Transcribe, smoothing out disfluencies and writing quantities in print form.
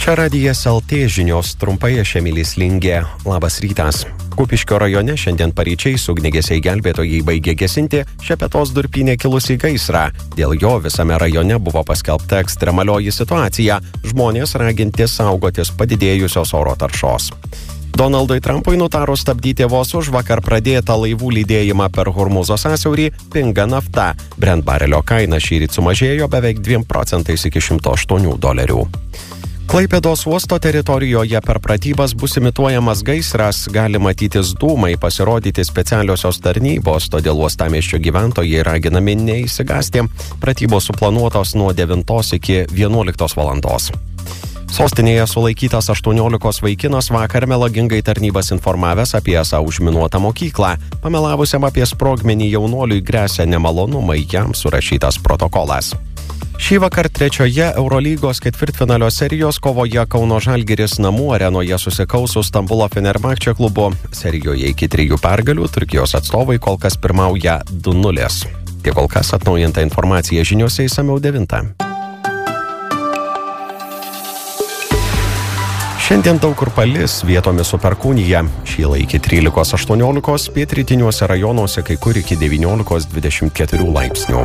Čia radijas LT žinios, trumpai aš Emilis Lingė. Labas rytas. Kupiškio rajone šiandien paryčiais ugniagesiai gelbėtojai baigė gesinti Šepetos durpyne kilusį gaisrą. Dėl jo visame rajone buvo paskelbta ekstremalioji situacija. Žmonės raginti saugotis padidėjusios oro taršos. Donaldui Trumpui nutarus stabdyti vos už vakar pradėtą laivų lydėjimą per Hormūzo sąsiaurį, pinga nafta. Brent barelio kaina šįryt sumažėjo beveik 2% iki $108. Klaipėdos uosto teritorijoje per pratybas bus imituojamas gaisras, gali matytis dūmai, pasirodyti specialiosios tarnybos, todėl uostamiesčio gyventojai raginami neįsigąsti. Pratybos suplanuotos nuo 9 iki 11 valandos. Sostinėje sulaikytas 18 vaikinas vakar melagingai tarnybas informavęs apie esą užminuotą mokyklą. Pamelavusiam apie sprogmenį jaunuoliui gresia nemalonumai, jam surašytas protokolas. Šį vakar trečioje Eurolygos ketvirtfinalio serijos kovoje Kauno Žalgiris namų arenoje susikaus su Stambulo Fenerbahče klubu. Serijoje iki 3 pergalių Turkijos atstovai kol kas pirmauja 2-0. Tiek kol kas atnaujinta informacija žiniose išsamiau 9. Šiandien daug kur palis, vietomis su perkūnija. Šyla iki 13-18, pietrytiniuose rajonuose kai kur iki 19-24 laipsnių.